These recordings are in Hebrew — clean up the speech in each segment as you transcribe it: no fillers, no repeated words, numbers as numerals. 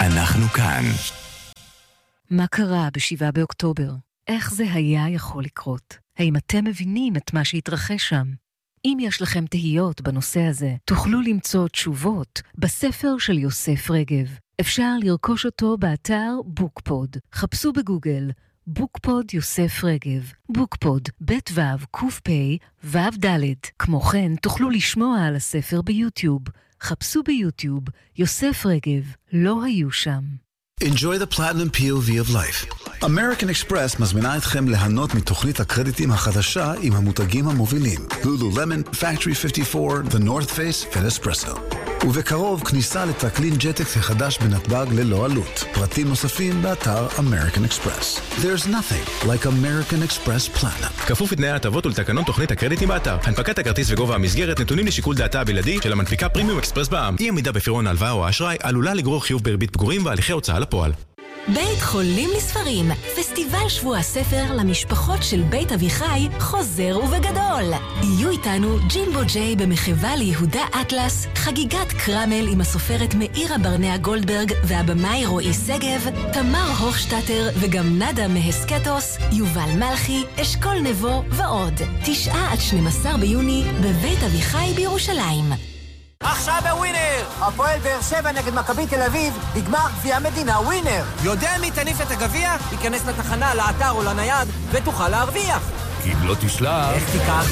אנחנו כאן. מה קרה ב7 באוקטובר? איך זה היה יכול לקרות? האם אתם מבינים את מה שהתרחש שם? אם יש לכם תהיות בנושא הזה, תוכלו למצוא תשובות בספר של יוסף רגב. אפשר לרכוש אותו באתר בוקפוד. חפשו בגוגל בוקפוד יוסף רגב. בוקפוד, בית וו, קוף פי, וו דלת. כמו כן, תוכלו לשמוע על הספר ביוטיוב. חפשו ביוטיוב יוסף רגב. לא היו שם. Enjoy the platinum POV of life. American Express מזמינה אתכם ליהנות מתוכנית הקרדיטים החדשה עם המותגים המובילים. Lululemon, Factory 54, The North Face ו-Espresso. ובקרוב כניסה לטרקלין ג'טקס החדש בנתב"ג ללא עלות. פרטים נוספים באתר American Express. There's nothing like American Express Platinum. כפוף לתנאי ההטבות ולתקנון תוכנית הקרדיטים באתר. הנפקת הכרטיס וגובה המסגרת נתונים לשיקול דעתה הבלעדי של המנפיקה פרימיום אקספרס בע"מ. אי עמידה בפירעון ההלוואה או האשראי עלולה לגרור חיוב בריבית פיגורים והליכי הוצאה לפועל. בית חולים לספרים, פסטיבל שבוע הספר למשפחות של בית אביחי חוזר ובגדול. יהיו איתנו ג'ימבו ג'יי במחווה ליהודה אטלס, חגיגת קרמל עם הסופרת מאירה ברנע גולדברג והבמאי רועי סגב, תמר הוכשטטר וגם נדה מהסקטוס, יובל מלכי, אשכול נבו ועוד. 9 עד 12 ביוני בבית אביחי בירושלים. עכשיו בווינר! הפועל באר שבע נגד מכבי תל אביב, בגמר גביע המדינה ווינר. יודע מי תניף את הגביע? ייכנס לתחנה, לאתר או לנייד, ותוכל להרוויח. כי אם לא תשלח... איך תיקח?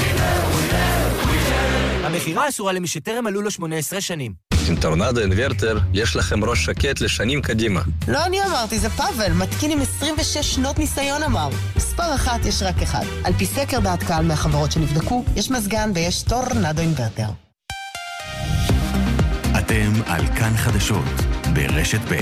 המחירה אסורה למי שטרם מלאו לו 18 שנים. עם טורנדו אינוורטר יש לכם ראש שקט לשנים קדימה. לא אני אמרתי, זה פאבל, מתקין עם 26 שנות ניסיון אמר. מספר אחת יש רק אחד. על פי סקר דעת קהל מהחברות שנבדקו, יש מזגן ויש טורנדו אינוורטר. אתם על כאן חדשות ברשת ב'.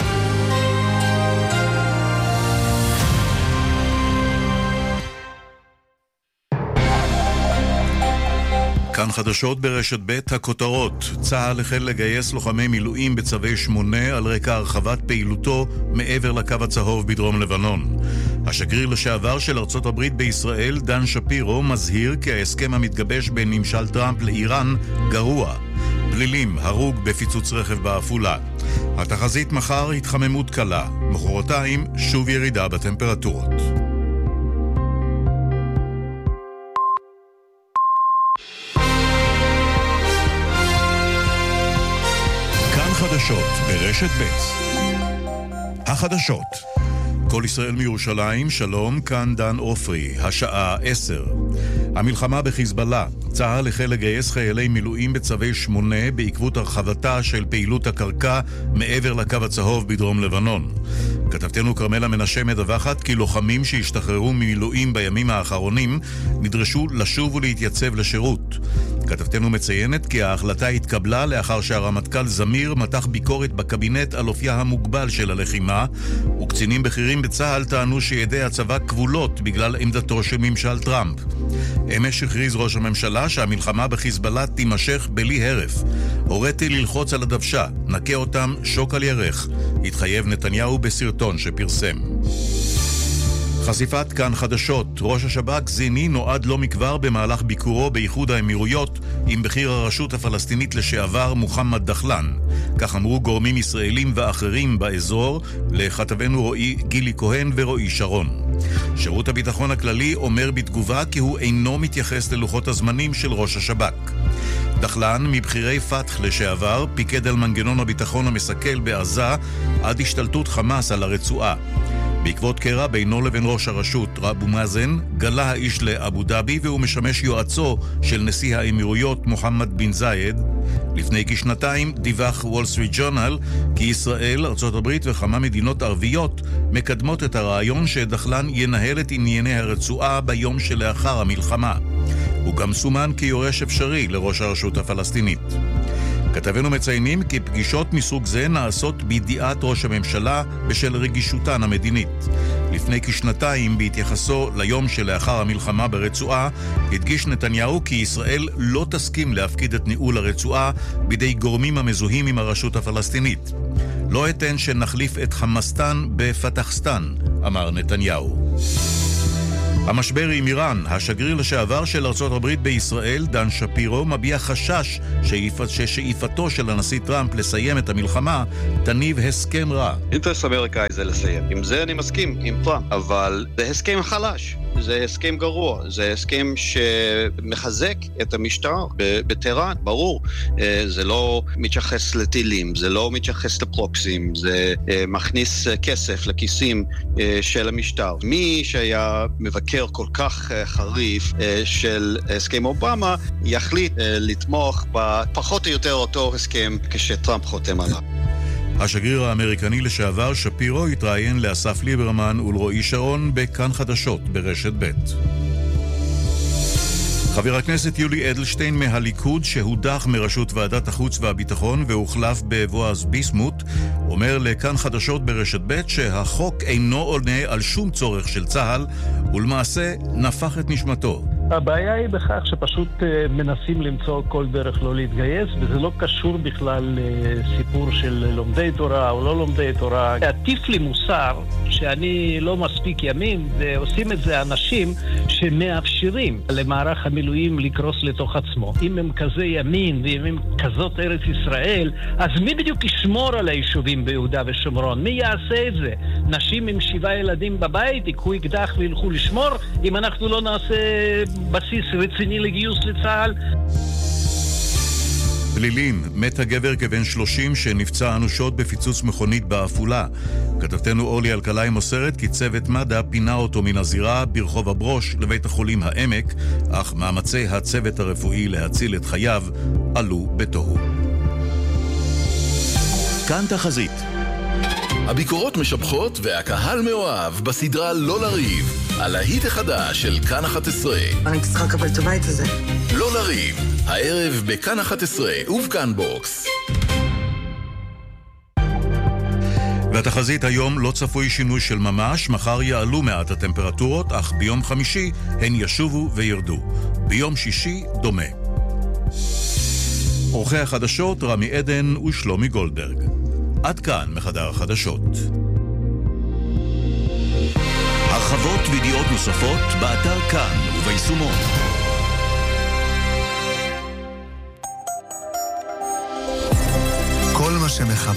כאן חדשות ברשת ב'. הכותרות: צה"ל החל לגייס לוחמי מילואים בצווי 8 על רקע הרחבת פעילותו מעבר לקו הצהוב בדרום לבנון. השגריר לשעבר של ארצות הברית בישראל דן שפירו מזהיר כי ההסכם המתגבש בין ממשל טראמפ לאיראן גרוע. פלילים, הרוג בפיצוץ רכב בעפולה. התחזית מחר התחממות קלה, מחרתיים שוב ירידה בטמפרטורות. כאן חדשות ברשת ב'. החדשות. כל ישראל מירושלים, שלום, כאן דן אופרי, השעה 10. המלחמה בחיזבאללה. צה"ל החל לגייס חיילי מילואים בצווי 8 בעקבות הרחבתה של פעילות הקרקע מעבר לקו הצהוב בדרום לבנון. כתבתנו קרמלה מנשה מדווחת כי לוחמים שהשתחררו ממילואים בימים האחרונים נדרשו לשוב ולהתייצב לשירות. כתבתנו מציינת כי ההחלטה התקבלה לאחר שהרמטכ"ל זמיר מתח ביקורת בקבינט על אופייה המוגבל של הלחימה, וקצינים בכירים בצה"ל טענו שידי הצבא כבולות בגלל עמדתו של ממשל טראמפ. אמש הכריז ראש הממשלה שהמלחמה בחיזבאללה תימשך בלי הרף. הוריתי ללחוץ על הדוושה, נקה אותם שוק על ירך, התחייב נתניהו בסרטון שפרסם. חשיפת כאן חדשות. ראש השב"כ זיני נועד לא מכבר במהלך ביקורו באיחוד האמירויות עם בכיר הרשות הפלסטינית לשעבר מוחמד דחלן. כך אמרו גורמים ישראלים ואחרים באזור לכתבנו רועי גילי כהן ורועי שרון. שירות הביטחון הכללי אומר בתגובה כי הוא אינו מתייחס ללוחות הזמנים של ראש השב"כ. דחלן, מבחירי פתח לשעבר, פיקד על מנגנון הביטחון המסכל בעזה עד השתלטות חמאס על הרצועה. בעקבות קרע בינו לבין ראש הרשות אבו מאזן, גלה האיש לאבו דאבי והוא משמש יועצו של נשיא האמירויות מוחמד בן זייד. לפני כשנתיים דיווח וול סטריט ג'ורנל כי ישראל, ארצות הברית וכמה מדינות ערביות מקדמות את הרעיון שדחלן ינהל את ענייני הרצועה ביום שלאחר המלחמה. הוא גם סומן כיורש אפשרי לראש הרשות הפלסטינית. כתבנו מציינים כי פגישות מסוג זה נעשות בידיעת ראש הממשלה בשל רגישותן המדינית. לפני כשנתיים, בהתייחסו ליום שלאחר המלחמה ברצועה, הדגיש נתניהו כי ישראל לא תסכים להפקיד את ניהול הרצועה בידי גורמים המזוהים עם הרשות הפלסטינית. לא אתן שנחליף את חמאסטן בפתחסטן, אמר נתניהו. המשבר עם איראן, השגריר לשעבר של ארצות הברית בישראל, דן שפירו, מביע חשש ששאיפתו של הנשיא טראמפ לסיים את המלחמה תניב הסכם רע. אינטרס אמריקאי זה לסיים. עם זה אני מסכים עם טראמפ, אבל זה הסכם חלש. זה הסכם גרוע, זה הסכם שמחזק את המשטר בטהרן, ברור. זה לא מתייחס לטילים, זה לא מתייחס לפרוקסים, זה מכניס כסף לכיסים של המשטר. מי שהיה מבקר כל כך חריף של הסכם אובמה, יחליט לתמוך בפחות או יותר אותו הסכם כשטראמפ חותם עליו. השגריר האמריקני לשעבר שפירו התראיין לאסף ליברמן ולרועי שרון בכאן חדשות ברשת ב'. חבר הכנסת יולי אדלשטיין מהליכוד שהודח מראשות ועדת החוץ והביטחון והוחלף בבועז ביסמוט אומר לכאן חדשות ברשת ב' שהחוק אינו עונה על שום צורך של צה"ל ולמעשה נפח את נשמתו. הבעיה היא בכך שפשוט מנסים למצוא כל דרך לא להתגייס, וזה לא קשור בכלל לסיפור של לומדי תורה או לא לומדי תורה. הטיף לי מוסר שאני לא מספיק ימין, ועושים את זה אנשים שמאפשרים למערך המילואים לקרוס לתוך עצמו. אם הם כזה ימין ואם הם כזאת ארץ ישראל, אז מי בדיוק ישמור על היישובים ביהודה ושומרון? מי יעשה את זה? נשים עם 7 ילדים בבית יקחו אקדח וילכו לשמור אם אנחנו לא נעשה בסיס רציני לגיוס לצה"ל. פלילים, מת הגבר כבן 30 שנפצע אנושות בפיצוץ מכונית בעפולה. כתבתנו אורלי אלקלעי מוסרת כי צוות מד"א פינה אותו מן הזירה ברחוב הברוש לבית החולים העמק, אך מאמצי הצוות הרפואי להציל את חייו עלו בתוהו. כאן תחזית. הביקורות משבחות והקהל מאוהב בסדרה לא לריב, על ההיט החדש של כאן 11. אני צריכה לקבל את הבית הזה. לא לריב, הערב בכאן 11 ובכאן בוקס. והתחזית היום לא צפוי שינוי של ממש, מחר יעלו מעט הטמפרטורות, אך ביום חמישי הן ישובו וירדו. ביום שישי דומה. עורכי החדשות רמי עדן ושלומי גולדברג. עד כאן מחדר החדשות. הרחבות וידיעות נוספות באתר כאן וביישומון. כל מה שמחבר